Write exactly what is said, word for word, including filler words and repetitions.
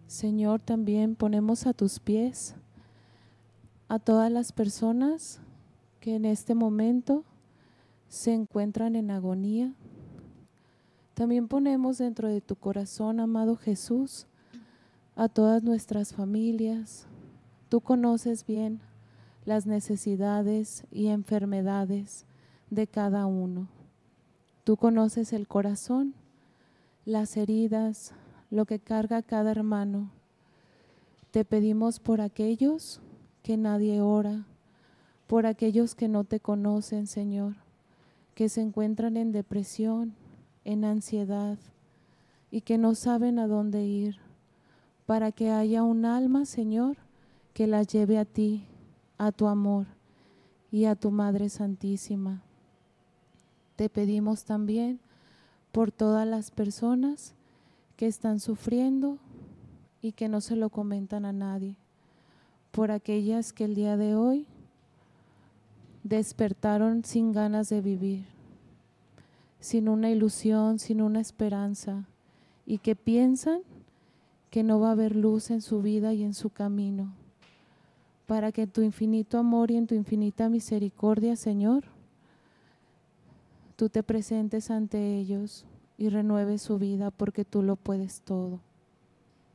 Señor, también ponemos a tus pies a todas las personas que en este momento se encuentran en agonía. También ponemos dentro de tu corazón, amado Jesús, a todas nuestras familias. Tú conoces bien las necesidades y enfermedades de cada uno. Tú conoces el corazón, las heridas, lo que carga cada hermano. Te pedimos por aquellos que nadie ora, por aquellos que no te conocen, Señor, que se encuentran en depresión, en ansiedad y que no saben a dónde ir, para que haya un alma, Señor, que la lleve a ti, a tu amor y a tu Madre Santísima. Te pedimos también por todas las personas que están sufriendo y que no se lo comentan a nadie, por aquellas que el día de hoy despertaron sin ganas de vivir, sin una ilusión, sin una esperanza, y que piensan que no va a haber luz en su vida y en su camino, para que en tu infinito amor y en tu infinita misericordia, Señor, tú te presentes ante ellos y renueves su vida, porque tú lo puedes todo.